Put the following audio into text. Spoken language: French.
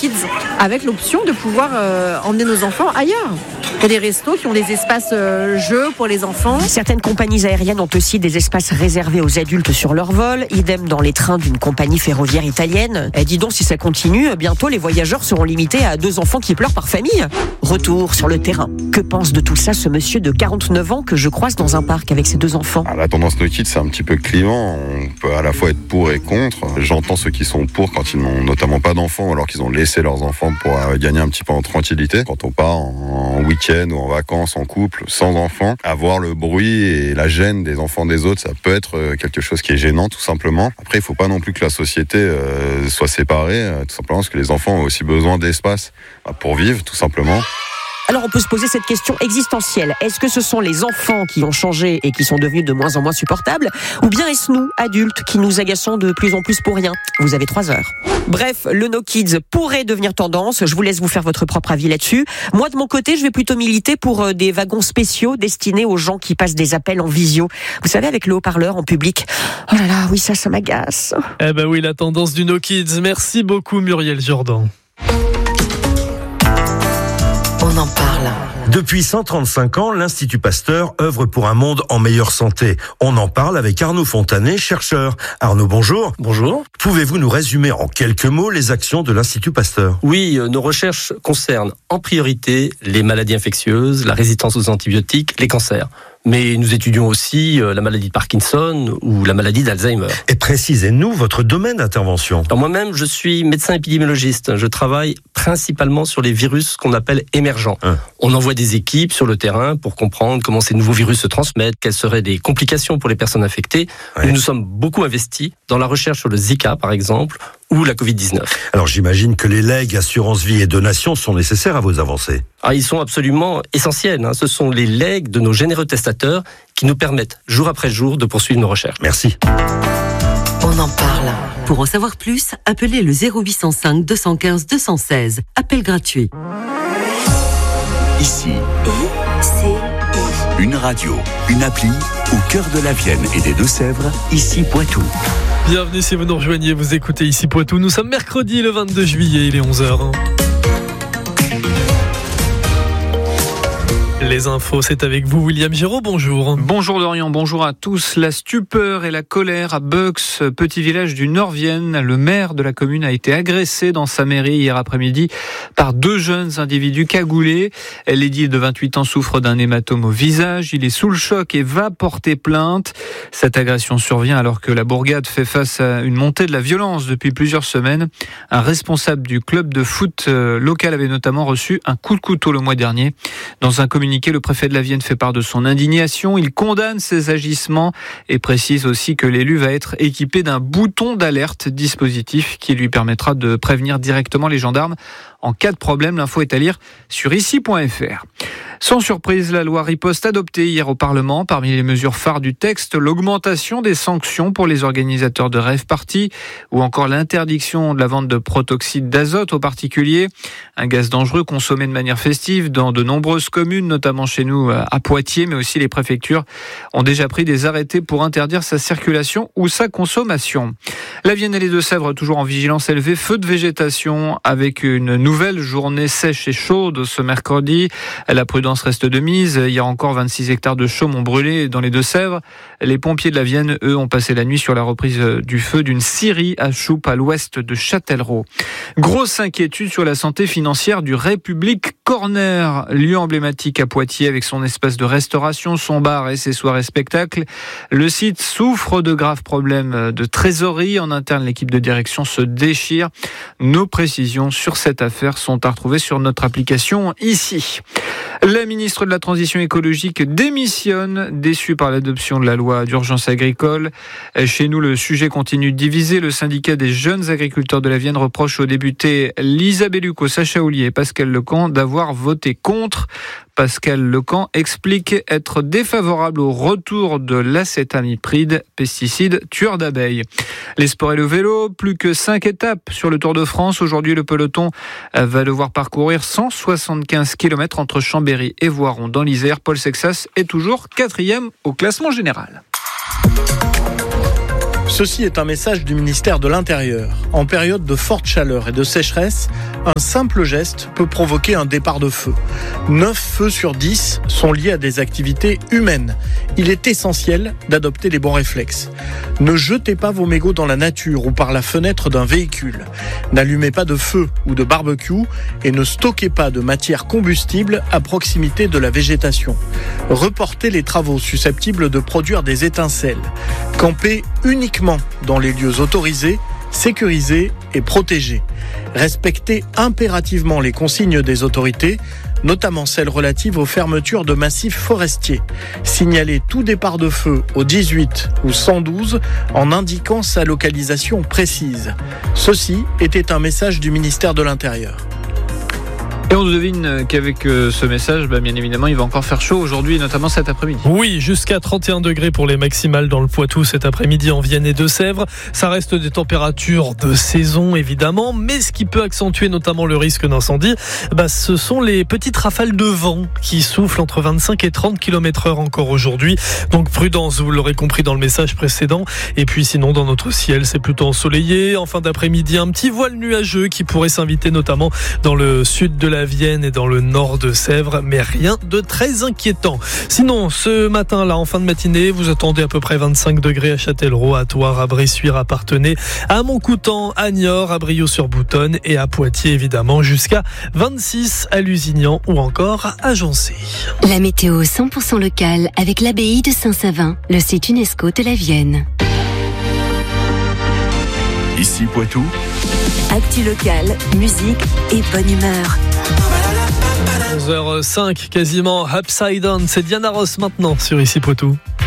Kids, avec l'option de pouvoir emmener nos enfants ailleurs. Il y a des restos qui ont des espaces jeux pour les enfants. Certaines compagnies aériennes ont aussi des espaces réservés aux adultes sur leur vol, idem dans les trains d'une compagnie ferroviaire italienne. Et dis donc, si ça continue, bientôt les voyageurs seront limités à 2 enfants qui pleurent par famille. Retour sur le terrain. Que pense de tout ça ce monsieur de 49 ans que je croise dans un parc avec ses 2 enfants? La tendance No Kids, c'est un petit peu clivant. On peut à la fois être pour et contre. J'entends ceux qui sont pour quand ils n'ont notamment pas d'enfants, alors qu'ils ont laissé leurs enfants pour gagner un petit peu en tranquillité. Quand on part en week-end ou en vacances, en couple, sans enfants, avoir le bruit et la gêne des enfants des autres, ça peut être quelque chose qui est gênant, tout simplement. Après, il ne faut pas non plus que la société soit séparée, tout simplement parce que les enfants ont aussi besoin d'espace pour vivre, tout simplement. Alors on peut se poser cette question existentielle. Est-ce que ce sont les enfants qui ont changé et qui sont devenus de moins en moins supportables? Ou bien est-ce nous, adultes, qui nous agaçons de plus en plus pour rien? Vous avez 3 heures. Bref, le No Kids pourrait devenir tendance. Je vous laisse vous faire votre propre avis là-dessus. Moi, de mon côté, je vais plutôt militer pour des wagons spéciaux destinés aux gens qui passent des appels en visio. Vous savez, avec le haut-parleur en public. Oh là là, oui, ça m'agace. Eh ben oui, la tendance du No Kids. Merci beaucoup, Muriel Jourdan. On en parle. Depuis 135 ans, l'Institut Pasteur œuvre pour un monde en meilleure santé. On en parle avec Arnaud Fontanet, chercheur. Arnaud, bonjour. Bonjour. Pouvez-vous nous résumer en quelques mots les actions de l'Institut Pasteur? Oui, nos recherches concernent en priorité les maladies infectieuses, la résistance aux antibiotiques, les cancers. Mais nous étudions aussi la maladie de Parkinson ou la maladie d'Alzheimer. Et précisez-nous votre domaine d'intervention. Alors moi-même, je suis médecin épidémiologiste. Je travaille principalement sur les virus qu'on appelle émergents. On envoie des équipes sur le terrain pour comprendre comment ces nouveaux virus se transmettent, quelles seraient des complications pour les personnes infectées. Nous nous sommes beaucoup investis dans la recherche sur le Zika, par exemple, ou la Covid-19. Alors j'imagine que les legs, assurance vie et donations sont nécessaires à vos avancées. Ils sont absolument essentiels. Ce sont les legs de nos généreux testateurs qui nous permettent, jour après jour, de poursuivre nos recherches. Merci. On en parle. Pour en savoir plus, appelez le 0805 215 216. Appel gratuit. Ici, une radio, une appli au cœur de la Vienne et des Deux-Sèvres, ici Poitou. Bienvenue si vous nous rejoignez, vous écoutez ici Poitou. Nous sommes mercredi le 22 juillet, il est 11h. Les infos, c'est avec vous, William Giraud, bonjour. Bonjour Dorian, bonjour à tous. La stupeur et la colère à Bux, petit village du Nord-Vienne. Le maire de la commune a été agressé dans sa mairie hier après-midi par 2 jeunes individus cagoulés. L'édile de 28 ans souffre d'un hématome au visage. Il est sous le choc et va porter plainte. Cette agression survient alors que la bourgade fait face à une montée de la violence depuis plusieurs semaines. Un responsable du club de foot local avait notamment reçu un coup de couteau le mois dernier. Dans un communiqué, le préfet de la Vienne fait part de son indignation. Il condamne ces agissements et précise aussi que l'élu va être équipé d'un bouton d'alerte, dispositif qui lui permettra de prévenir directement les gendarmes en cas de problème. L'info est à lire sur ici.fr. Sans surprise, la loi riposte adoptée hier au Parlement. Parmi les mesures phares du texte, l'augmentation des sanctions pour les organisateurs de rave-party ou encore l'interdiction de la vente de protoxyde d'azote aux particuliers. Un gaz dangereux consommé de manière festive dans de nombreuses communes, notamment chez nous à Poitiers, mais aussi les préfectures ont déjà pris des arrêtés pour interdire sa circulation ou sa consommation. La Vienne et les Deux-Sèvres toujours en vigilance élevée, feu de végétation avec une nouvelle journée sèche et chaude ce mercredi. La prudence reste de mise. Il y a encore 26 hectares de chaumes ont brûlé dans les Deux-Sèvres. Les pompiers de la Vienne, eux, ont passé la nuit sur la reprise du feu d'une scierie à Choupe, à l'ouest de Châtellerault. Grosse inquiétude sur la santé financière du République Corner, lieu emblématique à Poitiers avec son espace de restauration, son bar et ses soirées spectacles. Le site souffre de graves problèmes de trésorerie. En interne, l'équipe de direction se déchire. Nos précisions sur cette affaire sont à retrouver sur notre application ici. La ministre de la Transition écologique démissionne, déçue par l'adoption de la loi d'urgence agricole. Chez nous, le sujet continue de diviser. Le syndicat des jeunes agriculteurs de la Vienne reproche aux députés Lisa Bellucco, Sacha Ollier et Pascal Lecamp d'avoir voté contre. Pascal Lecamp explique être défavorable au retour de l'acétamipride, pesticide tueur d'abeilles. Les sports et le vélo, plus que 5 étapes sur le Tour de France. Aujourd'hui, le peloton va devoir parcourir 175 km entre Chambéry et Voiron dans l'Isère. Paul Sexas est toujours 4e au classement général. Ceci est un message du ministère de l'Intérieur. En période de forte chaleur et de sécheresse, un simple geste peut provoquer un départ de feu. 9 feux sur 10 sont liés à des activités humaines. Il est essentiel d'adopter les bons réflexes. Ne jetez pas vos mégots dans la nature ou par la fenêtre d'un véhicule. N'allumez pas de feu ou de barbecue et ne stockez pas de matière combustible à proximité de la végétation. Reportez les travaux susceptibles de produire des étincelles. Campez uniquement dans les lieux autorisés, sécurisés et protégés. Respectez impérativement les consignes des autorités, notamment celles relatives aux fermetures de massifs forestiers. Signalez tout départ de feu au 18 ou 112 en indiquant sa localisation précise. Ceci était un message du ministère de l'Intérieur. Et on devine qu'avec ce message, bien évidemment, il va encore faire chaud aujourd'hui, notamment cet après-midi. Oui, jusqu'à 31 degrés pour les maximales dans le Poitou cet après-midi en Vienne et Deux-Sèvres. Ça reste des températures de saison, évidemment, mais ce qui peut accentuer notamment le risque d'incendie, ce sont les petites rafales de vent qui soufflent entre 25 et 30 km/h encore aujourd'hui. Donc prudence, vous l'aurez compris dans le message précédent. Et puis sinon, dans notre ciel, c'est plutôt ensoleillé. En fin d'après-midi, un petit voile nuageux qui pourrait s'inviter notamment dans le sud de la Vienne et dans le nord de Sèvres, mais rien de très inquiétant. Sinon, ce matin-là, en fin de matinée, vous attendez à peu près 25 degrés à Châtellerault, à Thouars, à Bressuire, à Parthenay, à Montcoutan, à Niort, à Brioude-sur-Boutonne et à Poitiers, évidemment, jusqu'à 26 à Lusignan ou encore à Jonçay. La météo 100% locale avec l'abbaye de Saint-Savin, le site UNESCO de la Vienne. Ici Poitou. Actu locale, musique et bonne humeur. 11h05 quasiment, Upside Down, c'est Diana Ross maintenant sur Ici Poitou.